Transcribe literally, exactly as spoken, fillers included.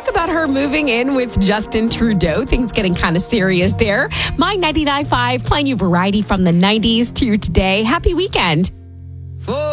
talk about her moving in with Justin Trudeau. Things getting kind of serious there. My ninety-nine point five playing you variety from the nineties to today. Happy weekend.